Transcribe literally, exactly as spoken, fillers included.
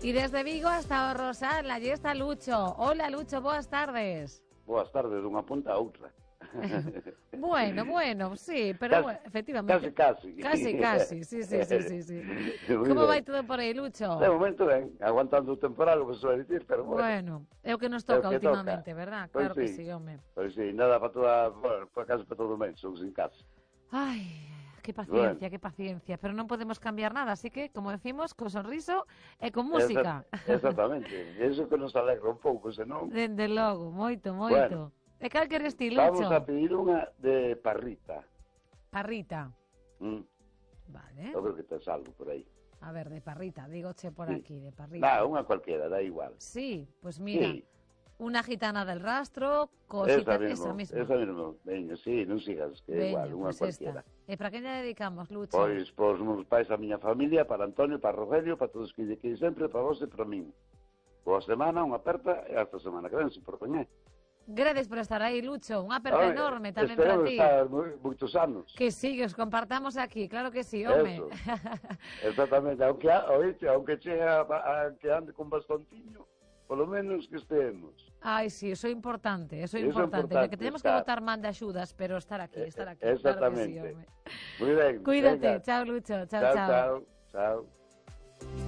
E desde Vigo hasta o Rosal, allí está Lucho. Hola, Lucho, boas tardes. Boas tardes, dunha punta a outra. Bueno, bueno, sí, pero casi, bueno, efectivamente. Casi, casi. Casi, casi, sí, sí, sí, sí, sí. Muy Como ben. vai todo por aí, Lucho? De momento ben, aguantando o temporal, o que se vai dicir, pero bueno. Bueno, é o que nos É o toca que últimamente, toca. verdad? Pois Claro que sí. sí, home. Pois sí, nada para toda, bueno, para casa para todo o mes, somos en casa. Ai, que paciencia, bueno. que paciencia. Pero non podemos cambiar nada, así que, como decimos, con sonriso e con música. Esa, exactamente, eso que nos alegra un pouco, senón... Dende logo, moito, moito. Bueno, e cal queres ti, Lucho? Vamos a pedir unha de parrita. Parrita. Mm. Vale. Eu creo que tes algo por aí. A ver, de parrita, digoche por sí. aquí, de parrita. Nah, unha cualquiera, da igual. Sí, pues mira, sí. Una gitana del rastro, cosita, esa, mismo, esa misma. Esa mismo, veña, sí, non sigas, que é igual, unha pues cualquiera. Esta. E para quen lle dedicamos, Lucho? Pois, pois, meus pais, a miña familia, para Antonio, para Rogelio, para todos que lle quei sempre, para vos e para min. Boa semana, unha aperta, e hasta semana que ven, se por coñé. Gracias por estar aí, Lucho. Unha aperta Oye, enorme tamén para ti. Espero estar moitos anos. Que sí, que os compartamos aquí, claro que sí, home. Eso, exactamente. Aunque, oíste, aunque chegue a, a, que ande con bastonciño, polo menos que estemos. Ai, sí, eso é importante, eso é Eso importante. importante, Que tenemos estar. que botar man de axudas, pero estar aquí, estar aquí. Exactamente. Claro que sí, home. Muy ben. Cuídate, venga. chao, Lucho, chao, chao. chao. Chao, chao.